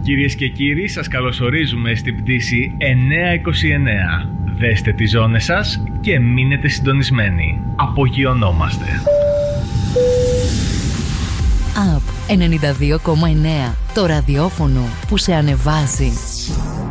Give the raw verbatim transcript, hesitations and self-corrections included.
Κυρίες και κύριοι, σας καλωσορίζουμε στην πτήση εννιακόσια είκοσι εννέα. Δέστε τις ζώνες σας και μείνετε συντονισμένοι. Απογειωνόμαστε. Up ενενήντα δύο κόμμα εννέα. Το ραδιόφωνο που σε ανεβάζει.